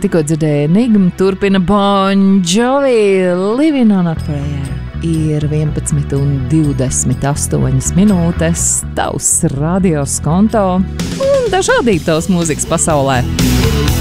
tikko dzirdēja Enigma, turpina Bon Jovi, Living on a Prayer. Ir 11:28 minūtes, tavs radios konto un dažādītos mūzikas pasaulē.